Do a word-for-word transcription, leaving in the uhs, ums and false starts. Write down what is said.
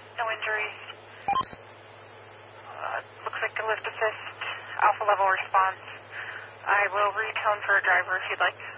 No injuries. Uh, looks like a lift assist, alpha level response. I will retone for a driver if you'd like.